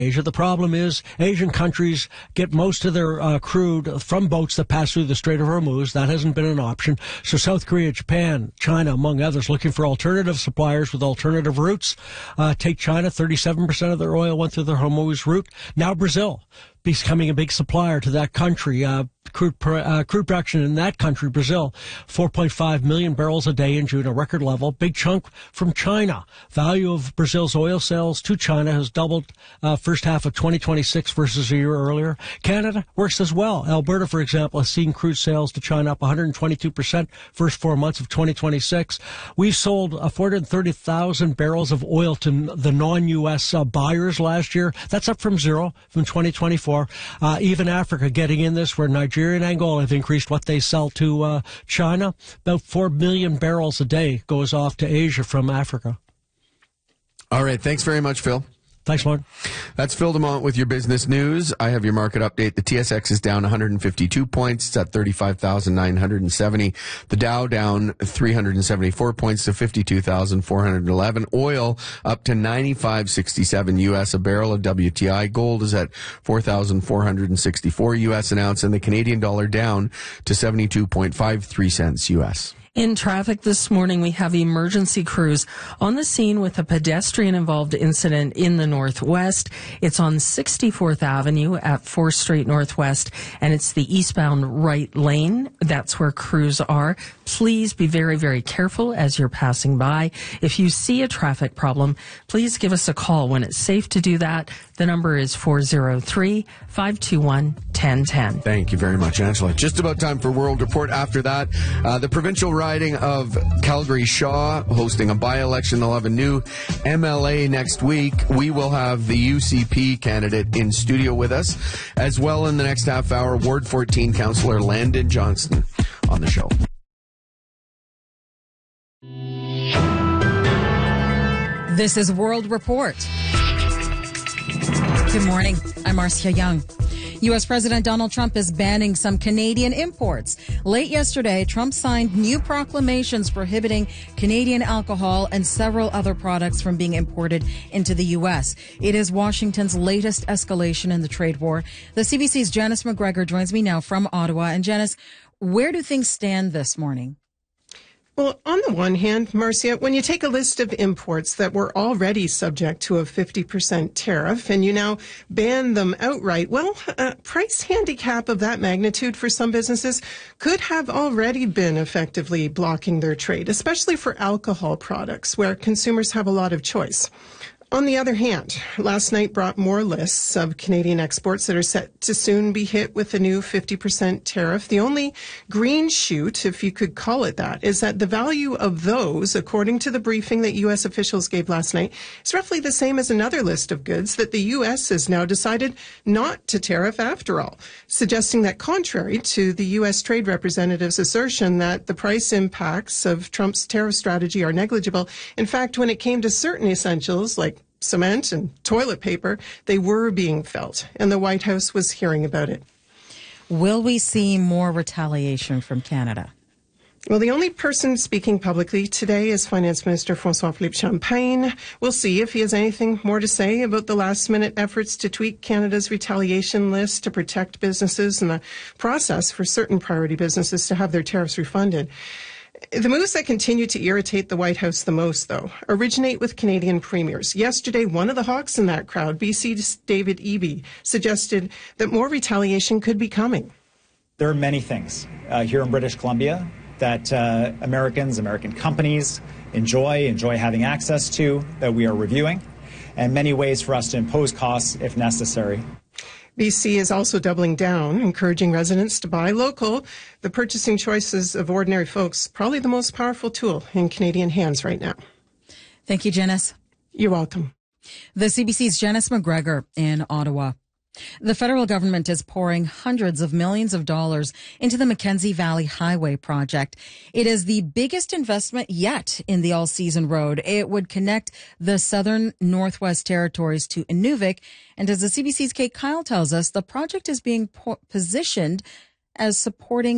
Asia. The problem is Asian countries get most of their crude from boats that pass through the Strait of Hormuz. That hasn't been an option. So South Korea, Japan, China, among others, looking for alternative suppliers with alternative routes. Take China, 37% of their oil went through the Hormuz route. Now Brazil becoming a big supplier to that country. Crude production in that country, Brazil, 4.5 million barrels a day in June, a record level. Big chunk from China. Value of Brazil's oil sales to China has doubled first half of 2026 versus a year earlier. Canada works as well. Alberta, for example, has seen crude sales to China up 122% first 4 months of 2026. We sold 430,000 barrels of oil to the non-U.S. Buyers last year. That's up from zero from 2024. Even Africa getting in this, where Nigeria and Angola have increased what they sell to China. About 4 million barrels a day goes off to Asia from Africa. All right. Thanks very much, Phil. Thanks, Mark. That's Phil DeMont with your business news. I have your market update. The TSX is down 152 points. It's at 35,970. The Dow down 374 points to 52,411. Oil up to 95.67 U.S. a barrel of WTI. Gold is at 4,464 U.S. an ounce, and the Canadian dollar down to 72.53 cents U.S. In traffic this morning, we have emergency crews on the scene with a pedestrian-involved incident in the Northwest. It's on 64th Avenue at 4th Street Northwest, and it's the eastbound right lane. That's where crews are. Please be very, very careful as you're passing by. If you see a traffic problem, please give us a call when it's safe to do that. The number is 403-521-1010. Thank you very much, Angela. Just about time for World Report. After that, the provincial riding of Calgary-Shaw hosting a by-election. They'll have a new MLA next week. We will have the UCP candidate in studio with us. As well, in the next half hour, Ward 14 Councillor Landon Johnston on the show. This is World Report. Good morning. I'm Marcia Young. U.S. President Donald Trump is banning some Canadian imports. Late yesterday, Trump signed new proclamations prohibiting Canadian alcohol and several other products from being imported into the U.S. It is Washington's latest escalation in the trade war. The CBC's Janice McGregor joins me now from Ottawa. And Janice, where do things stand this morning? Well, on the one hand, Marcia, when you take a list of imports that were already subject to a 50% tariff and you now ban them outright, well, a price handicap of that magnitude for some businesses could have already been effectively blocking their trade, especially for alcohol products where consumers have a lot of choice. On the other hand, last night brought more lists of Canadian exports that are set to soon be hit with the new 50% tariff. The only green shoot, if you could call it that, is that the value of those, according to the briefing that U.S. officials gave last night, is roughly the same as another list of goods that the U.S. has now decided not to tariff after all, suggesting that contrary to the U.S. Trade Representative's assertion that the price impacts of Trump's tariff strategy are negligible, in fact, when it came to certain essentials like cement and toilet paper, they were being felt, and the White House was hearing about it. Will we see more retaliation from Canada? Well, the only person speaking publicly today is Finance Minister François-Philippe Champagne. We'll see if he has anything more to say about the last-minute efforts to tweak Canada's retaliation list to protect businesses and the process for certain priority businesses to have their tariffs refunded. The moves that continue to irritate the White House the most, though, originate with Canadian premiers. Yesterday, one of the hawks in that crowd, BC's David Eby, suggested that more retaliation could be coming. There are many things here in British Columbia that American companies enjoy having access to, that we are reviewing, and many ways for us to impose costs if necessary. BC is also doubling down, encouraging residents to buy local. The purchasing choices of ordinary folks, probably the most powerful tool in Canadian hands right now. Thank you, Janice. You're welcome. The CBC's Janice McGregor in Ottawa. The federal government is pouring hundreds of millions of dollars into the Mackenzie Valley Highway project. It is the biggest investment yet in the all-season road. It would connect the southern Northwest Territories to Inuvik. And as the CBC's Kate Kyle tells us, the project is being positioned as supporting